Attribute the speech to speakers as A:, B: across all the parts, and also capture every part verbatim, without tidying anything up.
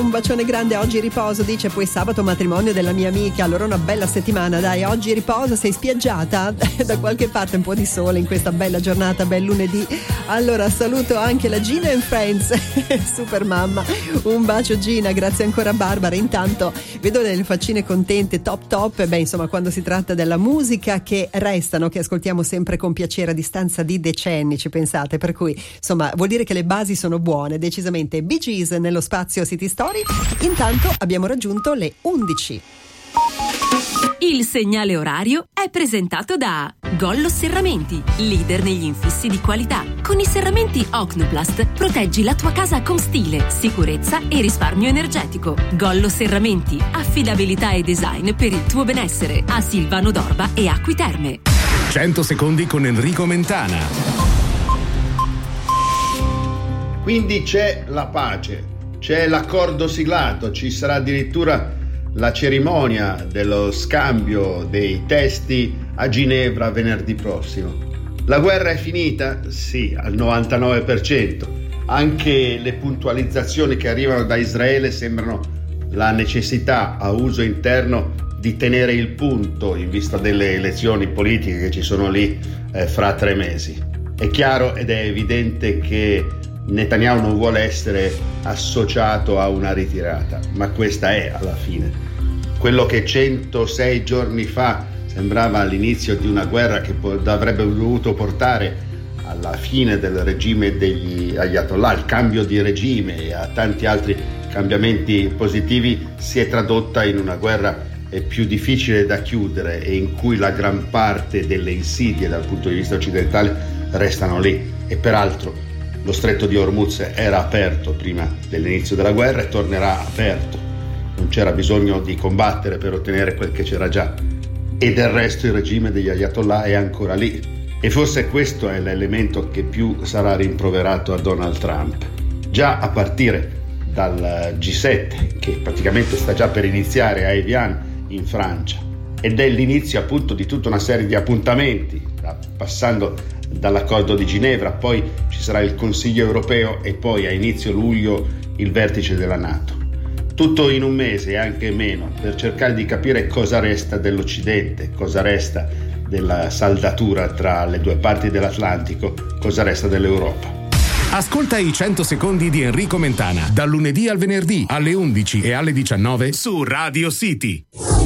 A: Un bacione grande, oggi riposo, dice, poi sabato matrimonio della mia amica, allora una bella settimana, dai, oggi riposo, sei spiaggiata? Da qualche parte un po' di sole in questa bella giornata, bel lunedì. Allora saluto anche la Gina and Friends, super mamma, un bacio Gina, grazie ancora Barbara. Intanto vedo delle faccine contente, top top, beh insomma quando si tratta della musica che restano, che ascoltiamo sempre con piacere a distanza di decenni, ci pensate, per cui insomma vuol dire che le basi sono buone, decisamente. Bee Gees nello spazio City Story. Intanto abbiamo raggiunto le undici.
B: Il segnale orario è presentato da Gollo Serramenti, leader negli infissi di qualità. Con i serramenti Ocnoplast proteggi la tua casa con stile, sicurezza e risparmio energetico. Gollo Serramenti, affidabilità e design per il tuo benessere. A Silvano d'Orba e Acqui Terme.
C: cento secondi con Enrico Mentana.
D: Quindi c'è la pace, c'è l'accordo siglato, ci sarà addirittura la cerimonia dello scambio dei testi a Ginevra venerdì prossimo. La guerra è finita? Sì, al novantanove per cento. Anche le puntualizzazioni che arrivano da Israele sembrano la necessità a uso interno di tenere il punto in vista delle elezioni politiche che ci sono lì eh, fra tre mesi. È chiaro ed è evidente che Netanyahu non vuole essere associato a una ritirata, ma questa è alla fine. Quello che centosei giorni fa sembrava l'inizio di una guerra che avrebbe dovuto portare alla fine del regime degli Ayatollah, al cambio di regime e a tanti altri cambiamenti positivi, si è tradotta in una guerra più difficile da chiudere e in cui la gran parte delle insidie dal punto di vista occidentale restano lì. E peraltro lo stretto di Hormuz era aperto prima dell'inizio della guerra e tornerà aperto. Non c'era bisogno di combattere per ottenere quel che c'era già. E del resto il regime degli Ayatollah è ancora lì. E forse questo è l'elemento che più sarà rimproverato a Donald Trump. Già a partire dal G sette, che praticamente sta già per iniziare a Evian in Francia. Ed è l'inizio appunto di tutta una serie di appuntamenti, passando dall'accordo di Ginevra, poi ci sarà il Consiglio europeo e poi a inizio luglio il vertice della NATO. Tutto in un mese e anche meno, per cercare di capire cosa resta dell'Occidente, cosa resta della saldatura tra le due parti dell'Atlantico, cosa resta dell'Europa.
C: Ascolta i cento secondi di Enrico Mentana, dal lunedì al venerdì alle undici e alle diciannove su Radio City.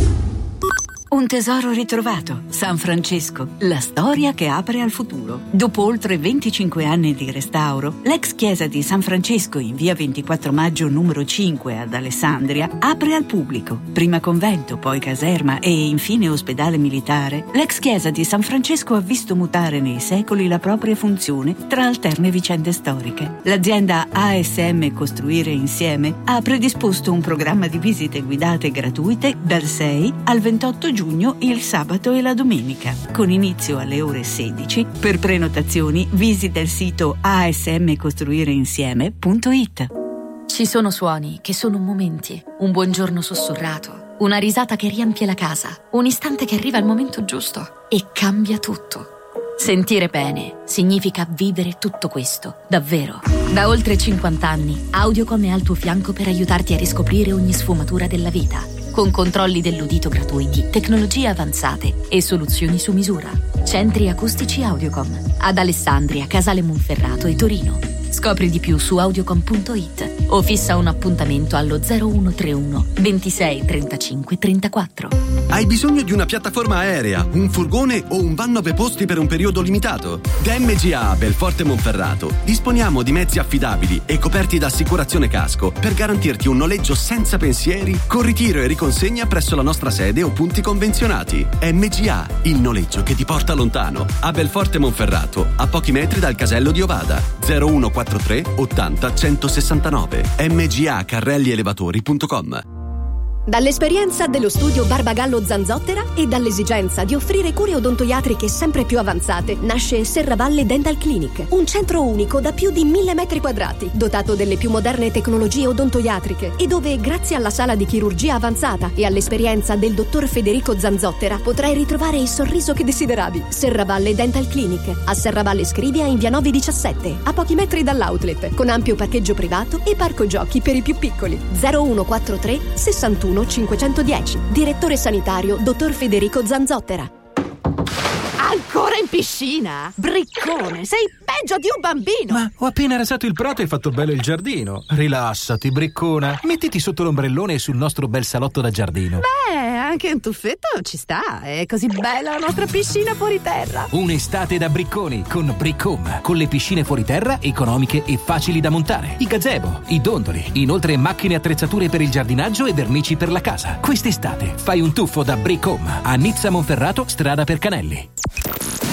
E: Un tesoro ritrovato, San Francesco, la storia che apre al futuro. Dopo oltre venticinque anni di restauro, l'ex chiesa di San Francesco in via ventiquattro maggio numero cinque ad Alessandria apre al pubblico. Prima convento, poi caserma e infine ospedale militare, l'ex chiesa di San Francesco ha visto mutare nei secoli la propria funzione tra alterne vicende storiche. L'azienda A S M Costruire Insieme ha predisposto un programma di visite guidate gratuite dal sei al ventotto giugno il sabato e la domenica, con inizio alle ore sedici. Per prenotazioni visita il sito a s m costruire insieme punto i t.
F: Ci sono suoni che sono momenti, un buongiorno sussurrato, una risata che riempie la casa, un istante che arriva al momento giusto e cambia tutto. Sentire bene significa vivere tutto questo, davvero. Da oltre cinquanta anni, Audiocom è al tuo fianco per aiutarti a riscoprire ogni sfumatura della vita, con controlli dell'udito gratuiti, tecnologie avanzate e soluzioni su misura. Centri acustici Audiocom, ad Alessandria, Casale Monferrato e Torino. Scopri di più su audiocom punto i t o fissa un appuntamento allo zero uno tre uno ventisei trentacinque trentaquattro.
G: Hai bisogno di una piattaforma aerea, un furgone o un van nove posti per un periodo limitato? Da M G A a Belforte Monferrato disponiamo di mezzi affidabili e coperti da assicurazione casco per garantirti un noleggio senza pensieri, con ritiro e riconsegna presso la nostra sede o punti convenzionati. M G A, il noleggio che ti porta lontano. A Belforte Monferrato, a pochi metri dal casello di Ovada. zero uno quattro tre ottanta centosessantanove. m g a carrelli elevatori punto com.
H: Dall'esperienza dello studio Barbagallo Zanzottera e dall'esigenza di offrire cure odontoiatriche sempre più avanzate, nasce Serravalle Dental Clinic, un centro unico da più di mille metri quadrati, dotato delle più moderne tecnologie odontoiatriche e dove, grazie alla sala di chirurgia avanzata e all'esperienza del dottor Federico Zanzottera, potrai ritrovare il sorriso che desideravi. Serravalle Dental Clinic, a Serravalle Scrivia in via nove diciassette, a pochi metri dall'outlet, con ampio parcheggio privato e parco giochi per i più piccoli. zero uno quattro tre sessantuno cinquecentodieci. Direttore sanitario dottor Federico Zanzottera.
I: Ancora in piscina? Briccone, sei peggio di un bambino.
J: Ma ho appena rasato il prato e fatto bello il giardino. Rilassati, briccona. Mettiti sotto l'ombrellone sul nostro bel salotto da giardino.
I: Beh, anche un tuffetto ci sta. È così bella la nostra piscina fuori terra.
J: Un'estate da bricconi con Briccom. Con le piscine fuori terra economiche e facili da montare. I gazebo, i dondoli. Inoltre macchine e attrezzature per il giardinaggio e vernici per la casa. Quest'estate fai un tuffo da Briccom. A Nizza Monferrato, strada per Canelli.